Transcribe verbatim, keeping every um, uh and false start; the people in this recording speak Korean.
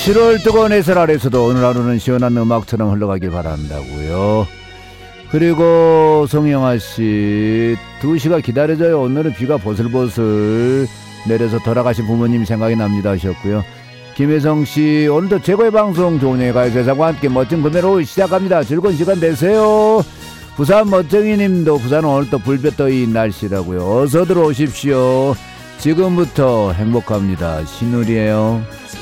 칠월 뜨거운 햇살 아래서도 오늘 하루는 시원한 음악처럼 흘러가길 바란다고요. 그리고 송영아씨, 두 시가 기다려져요. 오늘은 비가 보슬보슬 내려서 돌아가신 부모님 생각이 납니다 하셨고요. 김혜성씨, 오늘도 최고의 방송 좋은 가요 세상과 함께 멋진 금요일 시작합니다. 즐거운 시간 되세요. 부산 멋쟁이님도 부산은 오늘 또 불볕더위 날씨라고요. 어서 들어오십시오. 지금부터 행복합니다. 신우리예요.